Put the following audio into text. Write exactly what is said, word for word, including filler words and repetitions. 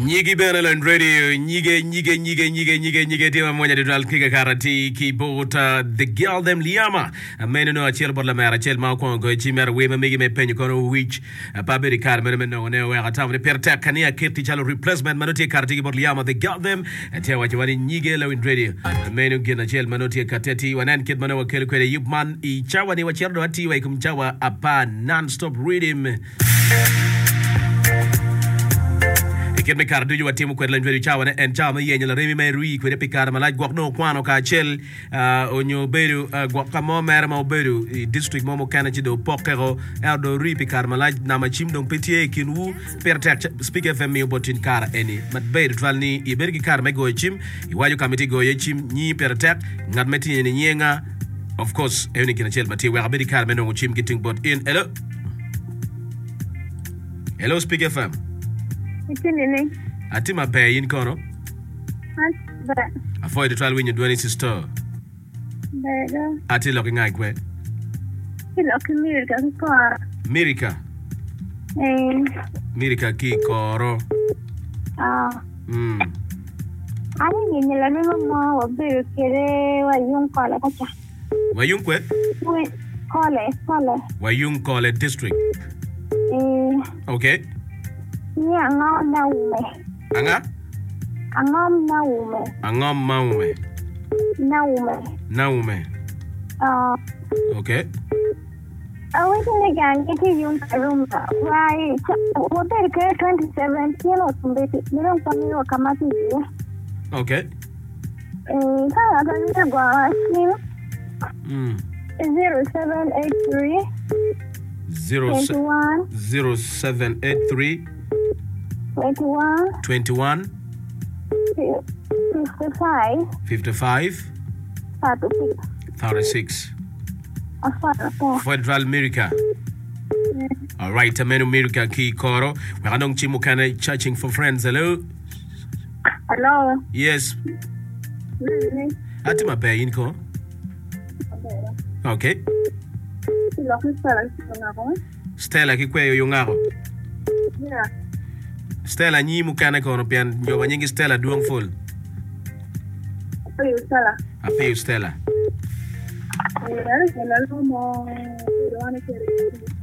Nyigi Beneland Radio, Nyige, Nyige, Nyige, Nyige, Nyige, Nyige, Tima Moja de Dal Kika Karati, Kibota, the girl them Liama, a man no a chill bottle mara, chill Malcolm, go chimera, Wema, Migi, me penny kono, which a Babiri car, Menno, no, where a town, the Perta, Kania, Kirti, Chalo replacement, Manotia Karti, but Liama, the girl them, and tell what you want in Nyige Lowin Radio, a man who get a chill, Manotia Kateti, one and kid Manoa Kelquere, Yupman, E Chawani, what you're doing, Wakum Chawa, a pan, non stop reading. Get me car do you a team kwedlen very chawa and chama yenya la remi me rui kwede pikara malaj gwak no kwano ka chel onyo beru gwak ka mo mer mo beru district mo mo kanachi do pokero el do ri pikara malaj na machim don petie kinwu pertek speak F M botin kara eni mat beru twalni i bergi kar me go chim i waju committee go ye chim ni pertek ngat meti ni nyenga of course eni kina chel mati wa beri kar me no chim getting bot in hello hello speak F M Itinini. Ati mabe yin kono? Ati Afoi de twelve winyo duani sister. Bega. Ati loki ngai kwe? Ki loki Mirika ki koro. Mirika? Eh. Mirika ki koro? Ah. Hmm. Ani nini la nima mo wabiru kere wa yung kole kacha. Wayung kwe? Kole, kole. Wayung kole district. Eh. Okay. Ni angam na ume. Anga? Angam na ume. Angam maume. Na ume. Na ume. Ah. Okay. Awi tini gangi ki yung karumba. Wai, wabiru kere twenty seventeen o tumbeti. Nilong kami wa kamati ziyo. Okay. Eh, kaya kami gwa sim. Hmm. zero seven eight three. Zero twenty-one. Zero seven eight three. Twenty-one. Twenty-one. Fifty-five. Fifty-five. Thirty-six. Thirty-six. Afar. Federal America. All right, Amenu America ki koro. We are not chimukana searching for friends. Hello. Hello. Yes. Ati mabe yin ko. Okay. Stella ki kwe yo ngaro. Yeah. Stella nyi mukana kono pian nyoba nyingi Stella duang full. Ape Stella. Ape Stella. Eh, dale, que el álbum no, pero van a querer.